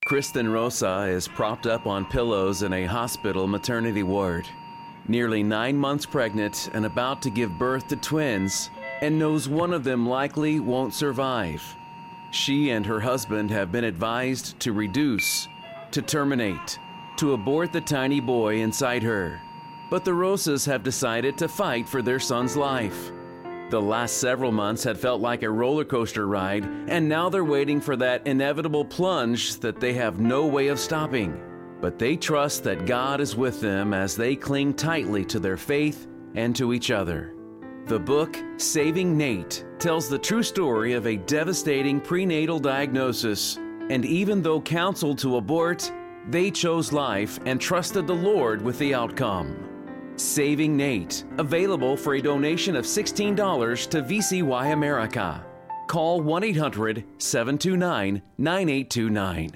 Kristen Rosa is propped up on pillows in a hospital maternity ward, nearly 9 months pregnant and about to give birth to twins, and knows one of them likely won't survive. She and her husband have been advised to reduce, to terminate, to abort the tiny boy inside her. But the Rosas have decided to fight for their son's life. The last several months had felt like a roller coaster ride, and now they're waiting for that inevitable plunge that they have no way of stopping. But they trust that God is with them as they cling tightly to their faith and to each other. The book, Saving Nate, tells the true story of a devastating prenatal diagnosis, and even though counseled to abort, they chose life and trusted the Lord with the outcome. Saving Nate, available for a donation of $16 to VCY America. Call 1-800-729-9829.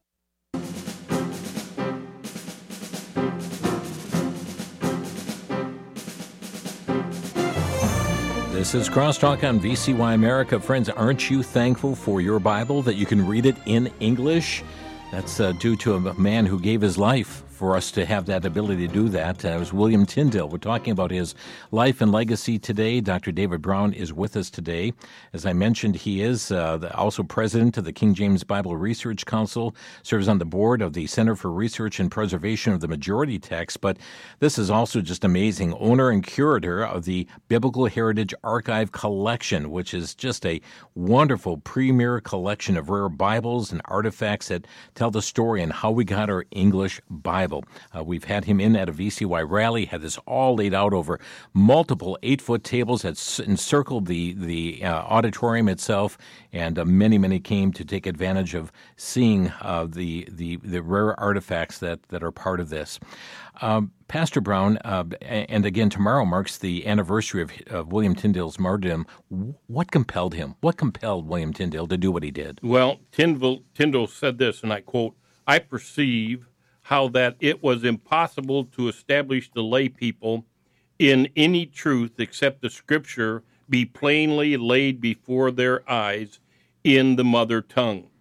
This is Crosstalk on VCY America. Friends, aren't you thankful for your Bible, that you can read it in English? That's due to a man who gave his life for us to have that ability to do that. It was William Tyndale. We're talking about his life and legacy today. Dr. David Brown is with us today. As I mentioned, he is also president of the King James Bible Research Council, serves on the board of the Center for Research and Preservation of the Majority Text, but this is also just amazing. Owner and curator of the Biblical Heritage Archive Collection, which is just a wonderful premier collection of rare Bibles and artifacts that tell the story and how we got our English Bible. We've had him in at a VCY rally, had this all laid out over multiple 8-foot tables that encircled the auditorium itself, and many came to take advantage of seeing the rare artifacts that are part of this. Pastor Brown, and again, tomorrow marks the anniversary of William Tyndale's martyrdom. What compelled him? What compelled William Tyndale to do what he did? Well, Tyndale said this, and I quote, "I perceive how that it was impossible to establish the lay people in any truth except the Scripture be plainly laid before their eyes in the mother tongue."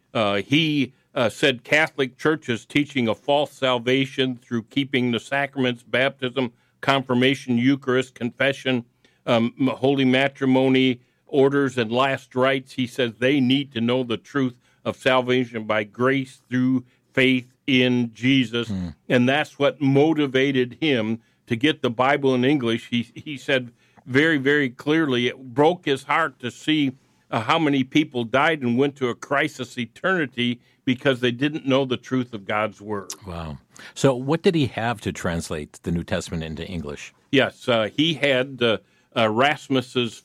He said Catholic churches teaching a false salvation through keeping the sacraments, baptism, confirmation, Eucharist, confession, holy matrimony, orders, and last rites. He says they need to know the truth of salvation by grace through faith in Jesus, and that's what motivated him to get the Bible in English. He said very, very clearly, it broke his heart to see how many people died and went to a crisis eternity because they didn't know the truth of God's Word. Wow. So what did he have to translate the New Testament into English? Yes, he had Erasmus's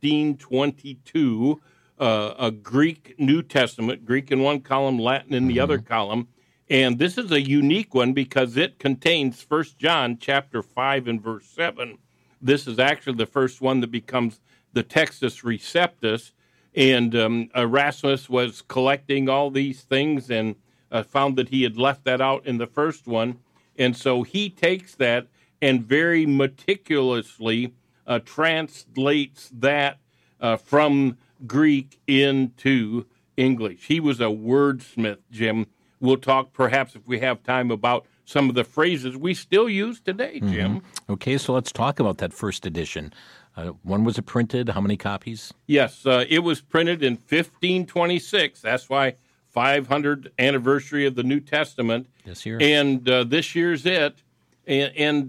1522, a Greek New Testament, Greek in one column, Latin in the other column. And this is a unique one because it contains 1 John chapter 5 and verse 7. This is actually the first one that becomes the Textus Receptus. And Erasmus was collecting all these things and found that he had left that out in the first one. And so he takes that and very meticulously translates that from Greek into English. He was a wordsmith, Jim. We'll talk perhaps if we have time about some of the phrases we still use today, Jim. Okay, so let's talk about that first edition. When was it printed? How many copies? Yes, it was printed in 1526. That's why 500th anniversary of the New Testament. This year. And this year's it. And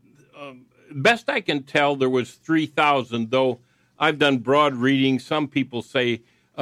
best I can tell, there was 3,000, though I've done broad reading. Some people say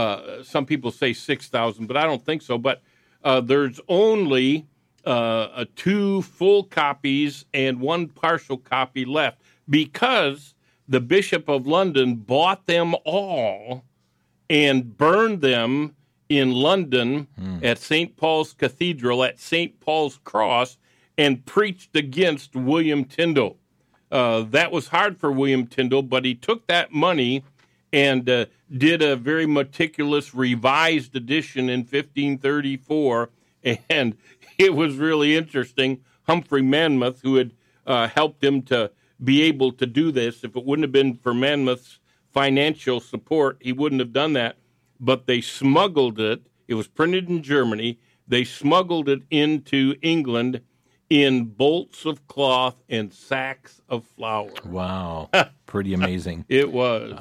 6,000, but I don't think so. But there's only 2 full copies and 1 partial copy left because the Bishop of London bought them all and burned them in London at St. Paul's Cathedral at St. Paul's Cross and preached against William Tyndale. That was hard for William Tyndale, but he took that money and did a very meticulous revised edition in 1534, and it was really interesting. Humphrey Monmouth, who had helped him to be able to do this, if it wouldn't have been for Monmouth's financial support, he wouldn't have done that. But they smuggled it. It was printed in Germany. They smuggled it into England in bolts of cloth and sacks of flour. Wow. Pretty amazing. It was.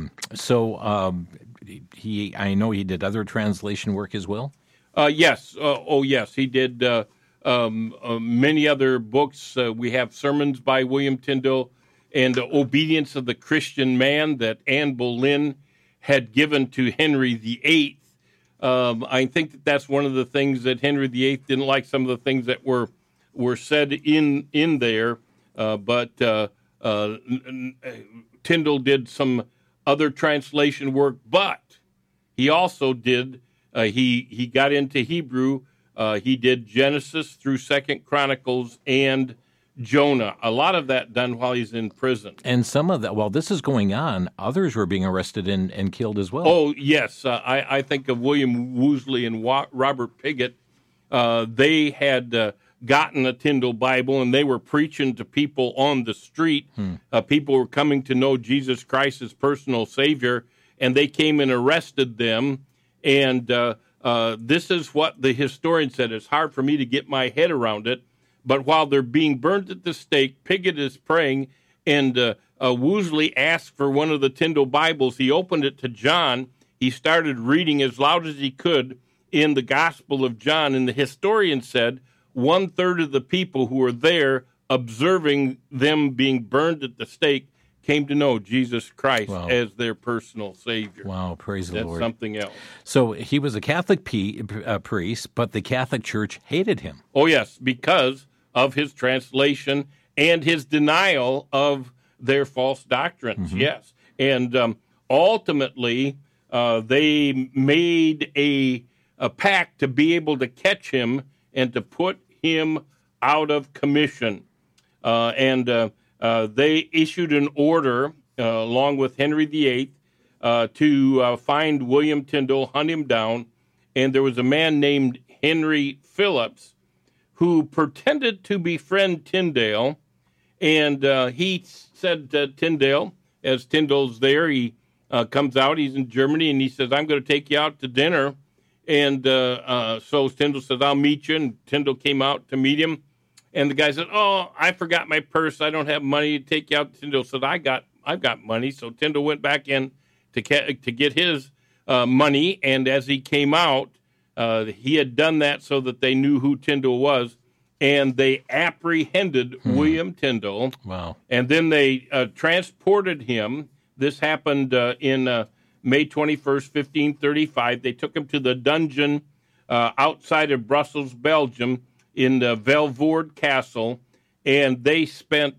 I know he did other translation work as well? Yes. Yes. He did many other books. We have sermons by William Tyndale and the Obedience of the Christian Man that Anne Boleyn had given to Henry VIII. I think that's one of the things that Henry VIII didn't like, some of the things that were said in there. But Tyndale did some other translation work, but he also did, he got into Hebrew. He did Genesis through 2nd Chronicles and Jonah. A lot of that done while he's in prison. And some of that, while this is going on, others were being arrested and killed as well. Oh, yes. I think of William Woosley and Robert Piggott. They had gotten a Tyndale Bible, and they were preaching to people on the street. People were coming to know Jesus Christ as personal Savior, and they came and arrested them. And this is what the historian said. It's hard for me to get my head around it. But while they're being burned at the stake, Piggott is praying, and Woosley asked for one of the Tyndale Bibles. He opened it to John. He started reading as loud as he could in the Gospel of John. And the historian said 1/3 of the people who were there observing them being burned at the stake came to know Jesus Christ as their personal Savior. Wow, praise the Lord. That's something else. So he was a Catholic priest, but the Catholic Church hated him. Oh, yes, because of his translation and his denial of their false doctrines, yes. And ultimately, they made a pact to be able to catch him and to put him out of commission. They issued an order, along with Henry VIII, to find William Tyndale, hunt him down, and there was a man named Henry Phillips who pretended to befriend Tyndale, and he said to Tyndale, as Tyndale's there, he comes out, he's in Germany, and he says, I'm going to take you out to dinner. And so Tyndale says, I'll meet you, and Tyndale came out to meet him. And the guy said, oh, I forgot my purse. I don't have money to take you out. Tyndale said, I've got money. So Tyndale went back in to get his money. And as he came out, he had done that so that they knew who Tyndale was. And they apprehended William Tyndale. Wow. And then they transported him. This happened in May 21st, 1535. They took him to the dungeon outside of Brussels, Belgium, in the Velvoorde Castle, and he spent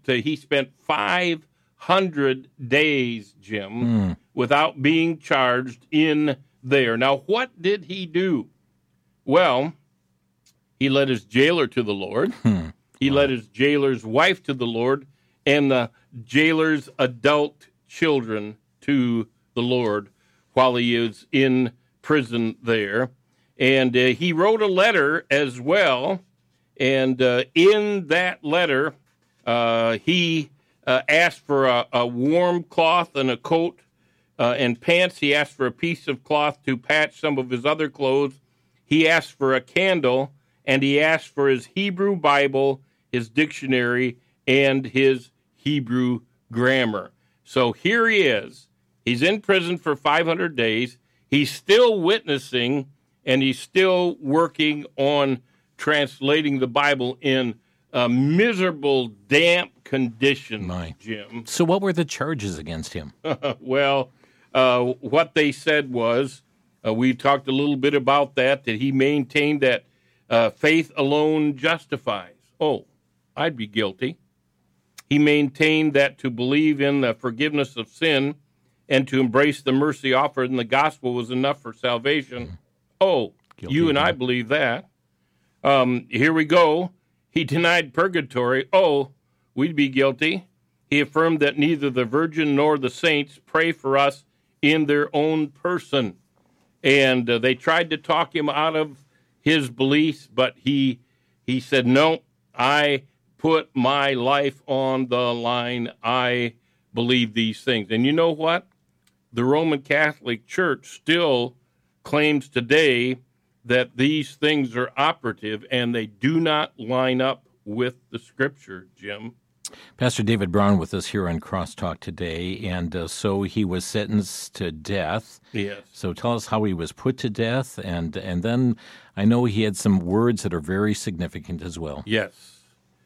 500 days, Jim, without being charged in there. Now, what did he do? Well, he led his jailer to the Lord. He led his jailer's wife to the Lord, and the jailer's adult children to the Lord while he is in prison there. And he wrote a letter as well. And in that letter, he asked for a warm cloth and a coat and pants. He asked for a piece of cloth to patch some of his other clothes. He asked for a candle, and he asked for his Hebrew Bible, his dictionary, and his Hebrew grammar. So here he is. He's in prison for 500 days. He's still witnessing, and he's still working on translating the Bible in miserable, damp conditions, Jim. So what were the charges against him? Well, what they said was, we talked a little bit about that he maintained that faith alone justifies. Oh, I'd be guilty. He maintained that to believe in the forgiveness of sin and to embrace the mercy offered in the gospel was enough for salvation. Oh, guilty, you and I believe that. Here we go. He denied purgatory. Oh, we'd be guilty. He affirmed that neither the Virgin nor the saints pray for us in their own person. And they tried to talk him out of his beliefs, but he said, no, I put my life on the line. I believe these things. And you know what? The Roman Catholic Church still claims today that these things are operative and they do not line up with the Scripture, Jim. Pastor David Brown with us here on Crosstalk today, and so he was sentenced to death. Yes. So tell us how he was put to death, and then I know he had some words that are very significant as well. Yes.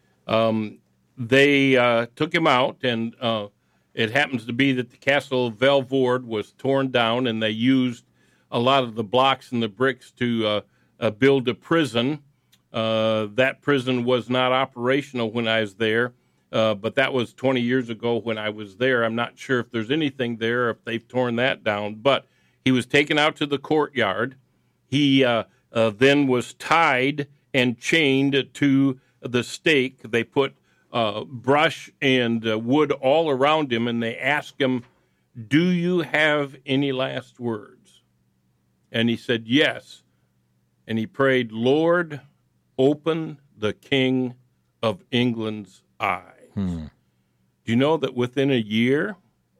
They took him out, and it happens to be that the castle of Velvoorde was torn down, and they used a lot of the blocks and the bricks to build a prison. That prison was not operational when I was there. But that was 20 years ago when I was there. I'm not sure if there's anything there, if they've torn that down. But he was taken out to the courtyard. He then was tied and chained to the stake. They put brush and wood all around him, and they asked him, "Do you have any last words?" And he said, "Yes." And he prayed, "Lord, open the King of England's eyes." Do you know that within a year,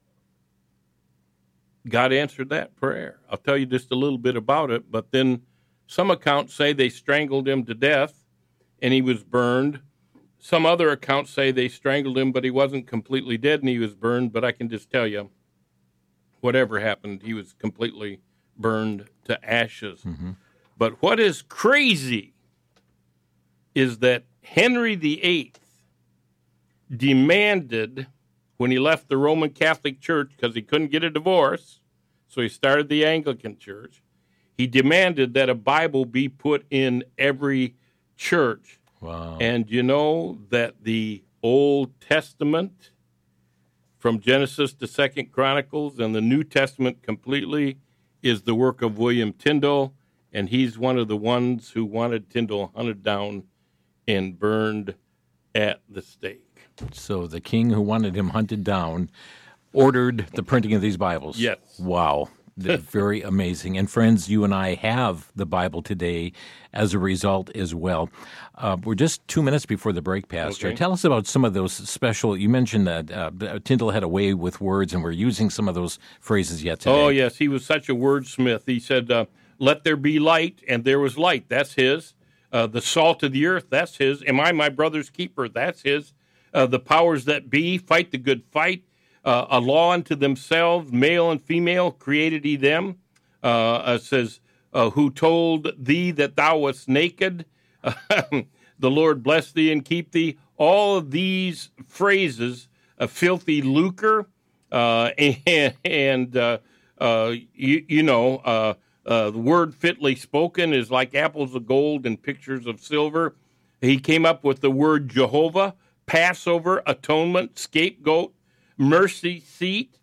God answered that prayer? I'll tell you just a little bit about it, but then some accounts say they strangled him to death and he was burned. Some other accounts say they strangled him, but he wasn't completely dead and he was burned. But I can just tell you, whatever happened, he was completely burned to ashes. Mm-hmm. But what is crazy is that Henry VIII demanded, when he left the Roman Catholic Church because he couldn't get a divorce, so he started the Anglican Church, he demanded that a Bible be put in every church. Wow. And you know that the Old Testament, from Genesis to 2nd Chronicles, and the New Testament completely, is the work of William Tyndale, and he's one of the ones who wanted Tyndale hunted down and burned at the stake. So the king who wanted him hunted down ordered the printing of these Bibles. Yes. Wow. Very amazing. And friends, you and I have the Bible today as a result as well. We're just 2 minutes before the break, Pastor. Okay. Tell us about some of those special, you mentioned that Tyndale had a way with words, and we're using some of those phrases yet today. Oh, yes. He was such a wordsmith. He said, "Let there be light," and there was light. That's his. The salt of the earth, that's his. Am I my brother's keeper? That's his. The powers that be, fight the good fight. A law unto themselves, male and female, created he them. Says, who told thee that thou wast naked? The Lord bless thee and keep thee. All of these phrases, a filthy lucre, the word fitly spoken is like apples of gold and pictures of silver. He came up with the word Jehovah, Passover, atonement, scapegoat, mercy seat,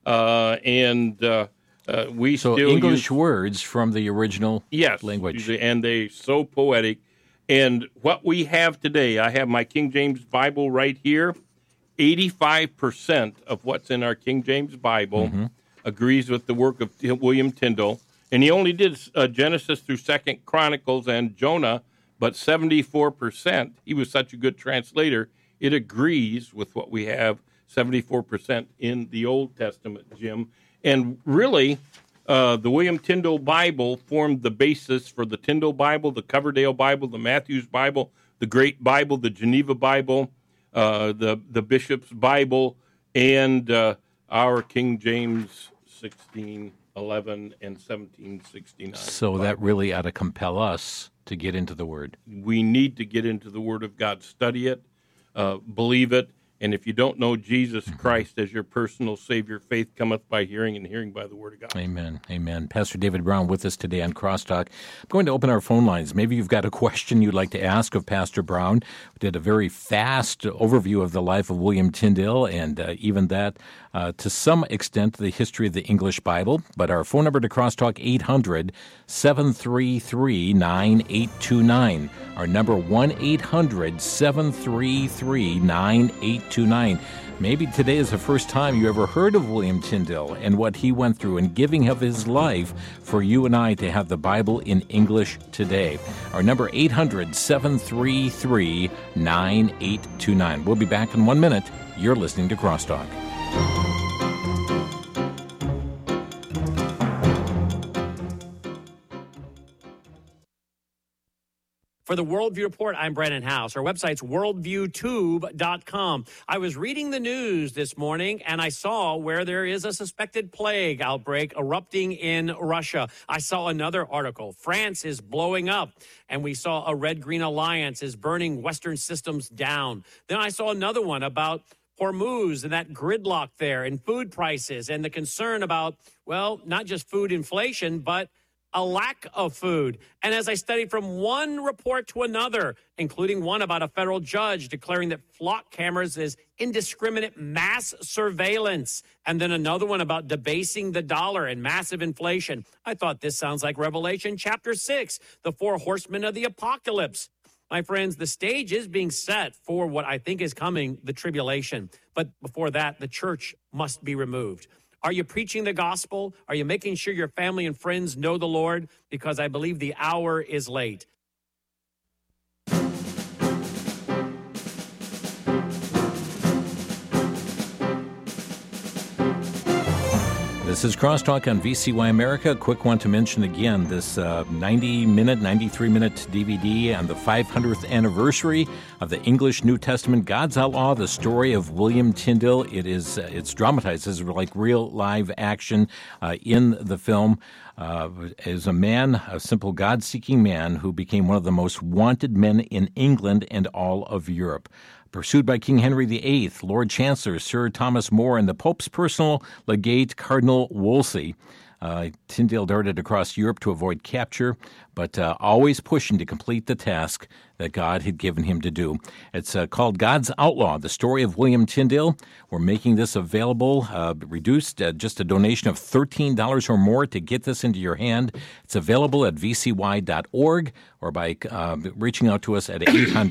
we so still English use words from the original language. And they're so poetic. And what we have today, I have my King James Bible right here. 85% of what's in our King James Bible agrees with the work of William Tyndale. And he only did Genesis through 2nd Chronicles and Jonah, but 74%, he was such a good translator, it agrees with what we have, 74% in the Old Testament, Jim. And really, the William Tyndale Bible formed the basis for the Tyndale Bible, the Coverdale Bible, the Matthews Bible, the Great Bible, the Geneva Bible, the Bishop's Bible, and our King James 1611 and 1769. So Bible. That really ought to compel us to get into the Word. We need to get into the Word of God, study it, believe it, and if you don't know Jesus Christ as your personal Savior, faith cometh by hearing, and hearing by the Word of God. Amen. Amen. Pastor David Brown with us today on Crosstalk. I'm going to open our phone lines. Maybe you've got a question you'd like to ask of Pastor Brown. We did a very fast overview of the life of William Tyndale, and even that, to some extent, the history of the English Bible. But our phone number to Crosstalk, 800-733-9829. Our number, 1-800-733-9829. Maybe today is the first time you ever heard of William Tyndale and what he went through and giving of his life for you and I to have the Bible in English today. Our number, 800-733-9829. We'll be back in 1 minute. You're listening to Crosstalk. For the Worldview Report, I'm Brandon House. Our website's worldviewtube.com. I was reading the news this morning, and I saw where there is a suspected plague outbreak erupting in Russia. I saw another article. France is blowing up, and we saw a Red-Green Alliance is burning Western systems down. Then I saw another one about Hormuz and that gridlock there and food prices and the concern about, well, not just food inflation, but a lack of food. And as I studied from one report to another, including one about a federal judge declaring that flock cameras is indiscriminate mass surveillance, and then another one about debasing the dollar and massive inflation, I thought this sounds like Revelation chapter 6, the four horsemen of the apocalypse. My friends, the stage is being set for what I think is coming, the tribulation. But before that, the church must be removed. Are you preaching the gospel? Are you making sure your family and friends know the Lord? Because I believe the hour is late. This is Crosstalk on VCY America. A quick one to mention again, this 93-minute DVD on the 500th anniversary of the English New Testament, God's Outlaw, the story of William Tyndale. It's dramatized as like real live action in the film. As a man, a simple God-seeking man who became one of the most wanted men in England and all of Europe. Pursued by King Henry VIII, Lord Chancellor Sir Thomas More, and the Pope's personal legate, Cardinal Wolsey, Tyndale darted across Europe to avoid capture, but always pushing to complete the task that God had given him to do. It's called God's Outlaw, the story of William Tyndale. We're making this available, reduced, just a donation of $13 or more to get this into your hand. It's available at vcy.org or by reaching out to us at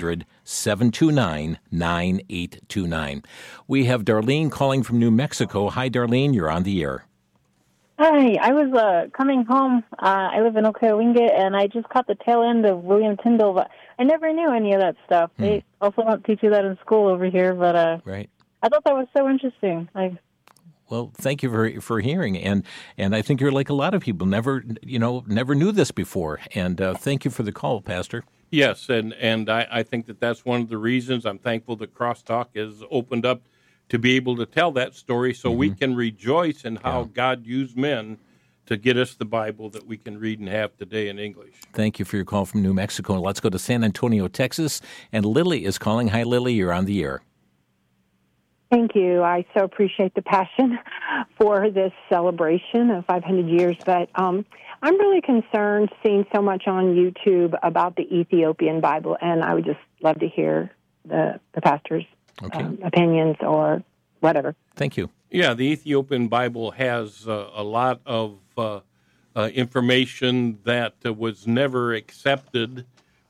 800-729-9829. We have Darlene calling from New Mexico. Hi, Darlene, you're on the air. Hi, I was coming home. I live in Okayawinga, and I just caught the tail end of William Tyndale, but I never knew any of that stuff. They also don't teach you that in school over here, but right. I thought that was so interesting. Well, thank you for hearing, and I think you're like a lot of people, never knew this before, and thank you for the call, Pastor. Yes, and I think that's one of the reasons I'm thankful that Crosstalk has opened up to be able to tell that story so we can rejoice in how God used men to get us the Bible that we can read and have today in English. Thank you for your call from New Mexico. Let's go to San Antonio, Texas, and Lily is calling. Hi, Lily, you're on the air. Thank you. I so appreciate the passion for this celebration of 500 years, but I'm really concerned seeing so much on YouTube about the Ethiopian Bible, and I would just love to hear the pastor's opinions or whatever. Thank you. Yeah, the Ethiopian Bible has a lot of information that was never accepted,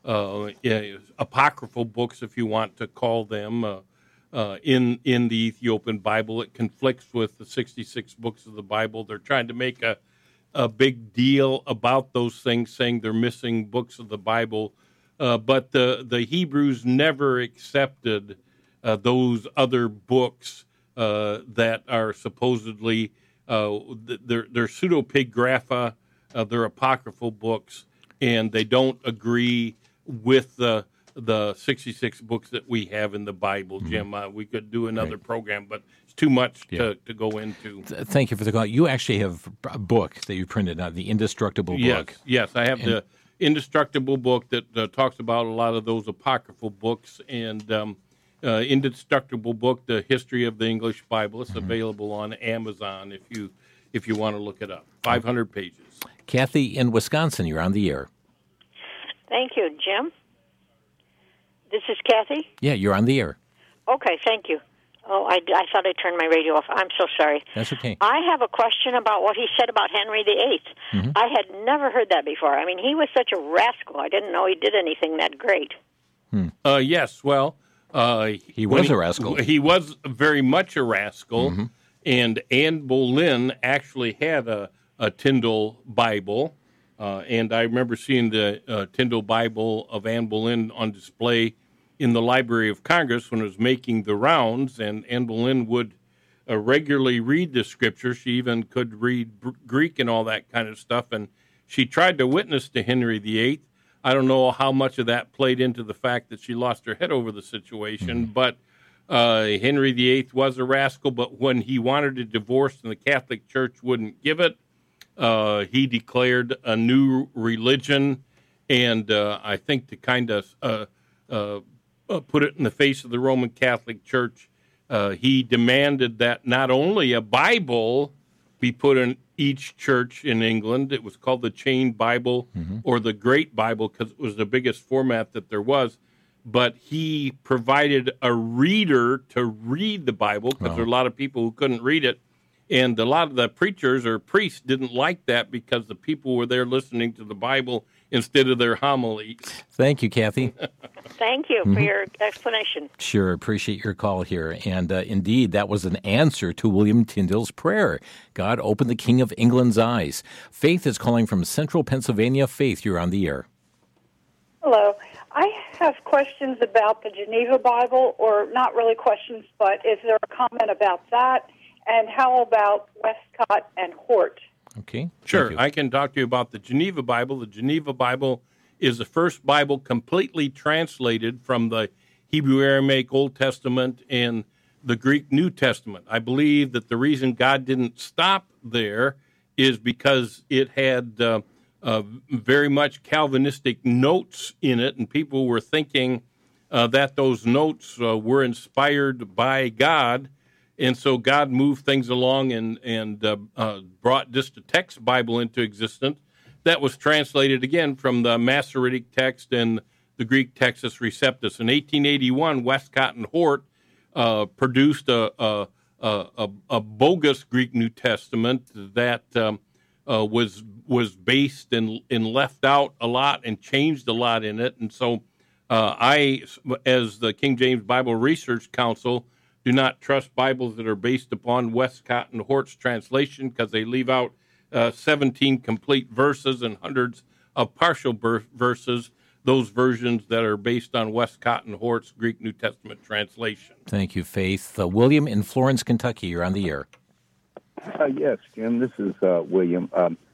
apocryphal books, if you want to call them, in the Ethiopian Bible. It conflicts with the 66 books of the Bible. They're trying to make a big deal about those things, saying they're missing books of the Bible. But the Hebrews never accepted those other books that are supposedly they're pseudepigrapha, they're apocryphal books, and they don't agree with the 66 books that we have in the Bible, Jim. We could do another program, but it's too much to go into. Thank you for the call. You actually have a book that you printed out, the Indestructible book. Yes, I have the Indestructible book that talks about a lot of those apocryphal books, and Indestructible book, The History of the English Bible. It's available on Amazon if you want to look it up. 500 pages. Kathy in Wisconsin, you're on the air. Thank you, Jim. This is Kathy? Yeah, you're on the air. Okay, thank you. Oh, I thought I turned my radio off. I'm so sorry. That's okay. I have a question about what he said about Henry VIII. I had never heard that before. I mean, he was such a rascal. I didn't know he did anything that great. Yes, well... he was a rascal. He was very much a rascal, and Anne Boleyn actually had a Tyndale Bible, and I remember seeing the Tyndale Bible of Anne Boleyn on display in the Library of Congress when it was making the rounds, and Anne Boleyn would regularly read the Scripture. She even could read Greek and all that kind of stuff, and she tried to witness to Henry VIII, I don't know how much of that played into the fact that she lost her head over the situation, but Henry VIII was a rascal, but when he wanted a divorce and the Catholic Church wouldn't give it, he declared a new religion, and I think to kind of put it in the face of the Roman Catholic Church, he demanded that not only a Bible be put in each church in England. It was called the Chain Bible or the Great Bible because it was the biggest format that there was. But he provided a reader to read the Bible because there were a lot of people who couldn't read it. And a lot of the preachers or priests didn't like that because the people were there listening to the Bible instead of their homilies. Thank you, Kathy. Thank you for your explanation. Sure, appreciate your call here. And indeed, that was an answer to William Tyndale's prayer. God opened the King of England's eyes. Faith is calling from Central Pennsylvania. Faith, you're on the air. Hello. I have questions about the Geneva Bible, or not really questions, but is there a comment about that? And how about Westcott and Hort? Okay. Sure. I can talk to you about the Geneva Bible. The Geneva Bible is the first Bible completely translated from the Hebrew Aramaic Old Testament and the Greek New Testament. I believe that the reason God didn't stop there is because it had very much Calvinistic notes in it, and people were thinking that those notes were inspired by God. And so God moved things along and brought just a text Bible into existence that was translated again from the Masoretic text and the Greek Textus Receptus. In 1881, Westcott and Hort produced a bogus Greek New Testament that was based and left out a lot and changed a lot in it. And so I, as the King James Bible Research Council, do not trust Bibles that are based upon Westcott and Hort's translation because they leave out 17 complete verses and hundreds of partial verses, those versions that are based on Westcott and Hort's Greek New Testament translation. Thank you, Faith. William in Florence, Kentucky, you're on the air. Yes, Jim, this is William.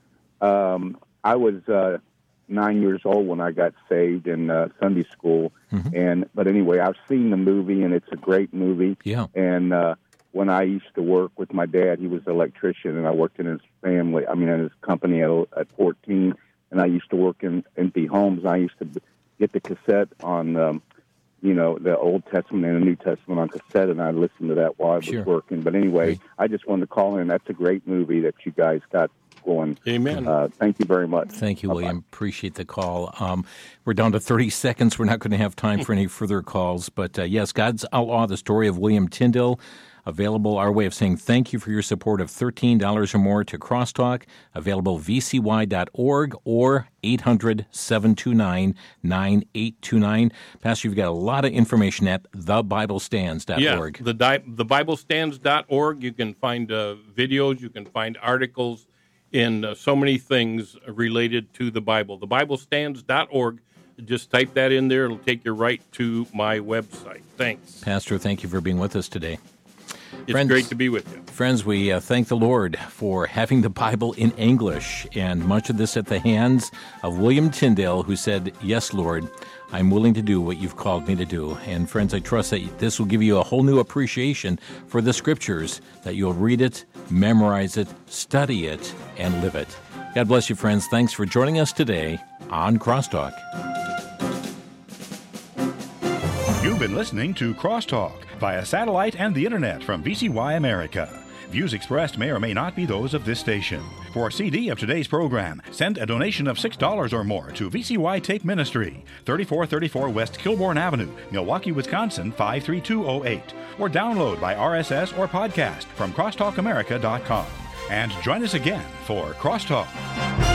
I was 9 years old when I got saved in Sunday school, but anyway, I've seen the movie, and it's a great movie. Yeah. And when I used to work with my dad, he was an electrician, and I worked in his family. I mean, in his company at 14, and I used to work in empty homes. I used to get the cassette on, the Old Testament and the New Testament on cassette, and I listened to that while I was working. But anyway, I just wanted to call in. That's a great movie that you guys got going. Amen. Thank you very much. Thank you, William. Appreciate the call. We're down to 30 seconds. We're not going to have time for any further calls. But yes, God's Outlaw, the story of William Tyndale, available our way of saying thank you for your support of $13 or more to Crosstalk, available vcy.org or 800-729-9829. Pastor, you've got a lot of information at thebiblestands.org. Yeah, thebiblestands.org. You can find videos, you can find articles, and so many things related to the Bible. Thebiblestands.org. Just type that in there. It'll take you right to my website. Thanks. Pastor, thank you for being with us today. It's great to be with you. Friends, we thank the Lord for having the Bible in English, and much of this at the hands of William Tyndale, who said, "Yes, Lord, I'm willing to do what you've called me to do." And friends, I trust that this will give you a whole new appreciation for the Scriptures, that you'll read it, memorize it, study it, and live it. God bless you, friends. Thanks for joining us today on Crosstalk. You've been listening to Crosstalk via satellite and the internet from VCY America. Views expressed may or may not be those of this station. For a CD of today's program, send a donation of $6 or more to VCY Tape Ministry, 3434 West Kilbourne Avenue, Milwaukee, Wisconsin, 53208, or download by RSS or podcast from crosstalkamerica.com. And join us again for Crosstalk.